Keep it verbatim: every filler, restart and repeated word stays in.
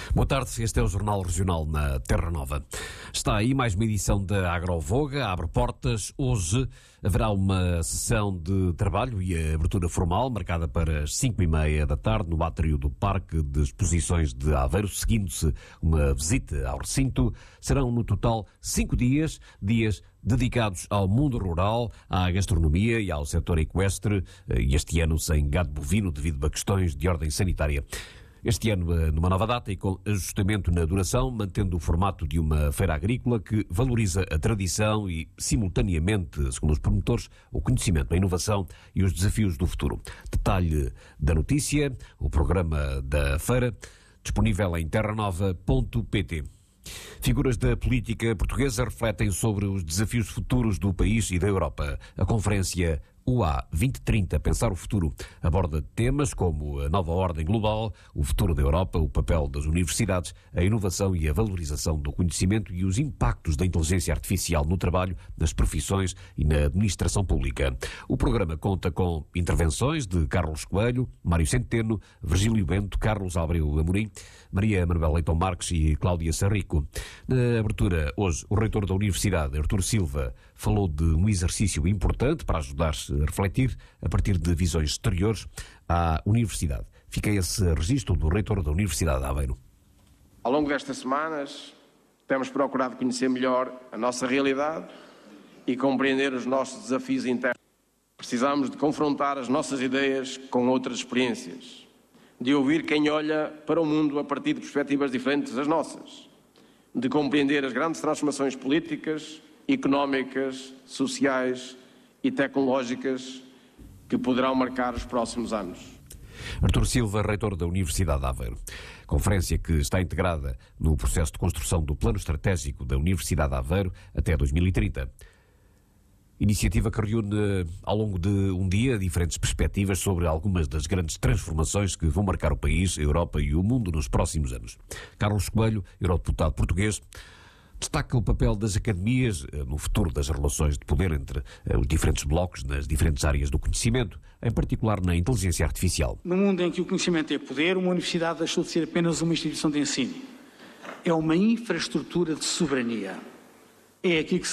Boa tarde, este é o Jornal Regional na Terra Nova. Está aí mais uma edição da Agrovoga, abre portas. Hoje haverá uma sessão de trabalho e a abertura formal marcada para as cinco e meia da tarde no átrio do Parque de Exposições de Aveiro, seguindo-se uma visita ao recinto. Serão no total cinco dias, dias dedicados ao mundo rural, à gastronomia e ao setor equestre, e este ano sem gado bovino devido a questões de ordem sanitária. Este ano numa nova data e com ajustamento na duração, mantendo o formato de uma feira agrícola que valoriza a tradição e, simultaneamente, segundo os promotores, o conhecimento, a inovação e os desafios do futuro. Detalhe da notícia, o programa da feira, disponível em terra nova ponto pt. Figuras da política portuguesa refletem sobre os desafios futuros do país e da Europa. A conferência U A vinte trinta, Pensar o Futuro, aborda temas como a nova ordem global, o futuro da Europa, o papel das universidades, a inovação e a valorização do conhecimento e os impactos da inteligência artificial no trabalho, nas profissões e na administração pública. O programa conta com intervenções de Carlos Coelho, Mário Centeno, Virgílio Bento, Carlos Abreu Amorim, Maria Manuel Leitão Marques e Cláudia Sarrico. Na abertura, hoje, o reitor da Universidade, Artur Silva, falou de um exercício importante para ajudar-se a refletir, a partir de visões exteriores, à Universidade. Fica esse registro do reitor da Universidade de Aveiro. Ao longo destas semanas, temos procurado conhecer melhor a nossa realidade e compreender os nossos desafios internos. Precisamos de confrontar as nossas ideias com outras experiências, de ouvir quem olha para o mundo a partir de perspectivas diferentes das nossas, de compreender as grandes transformações políticas, económicas, sociais e tecnológicas que poderão marcar os próximos anos. Artur Silva, reitor da Universidade de Aveiro. Conferência que está integrada no processo de construção do Plano Estratégico da Universidade de Aveiro até dois mil e trinta. Iniciativa que reúne ao longo de um dia diferentes perspectivas sobre algumas das grandes transformações que vão marcar o país, a Europa e o mundo nos próximos anos. Carlos Coelho, eurodeputado português, destaca o papel das academias no futuro das relações de poder entre os diferentes blocos nas diferentes áreas do conhecimento, em particular na inteligência artificial. No mundo em que o conhecimento é poder, uma universidade deixou de ser apenas uma instituição de ensino. É uma infraestrutura de soberania. É aqui que se